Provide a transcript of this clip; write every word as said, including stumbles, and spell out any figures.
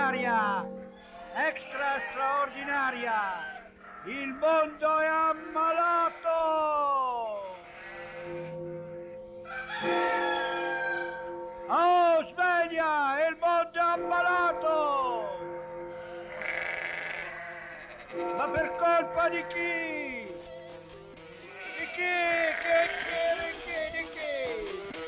straordinaria, extra straordinaria. Il mondo è ammalato! Oh, sveglia! Il mondo è ammalato! Ma per colpa di chi? Di chi? Che, che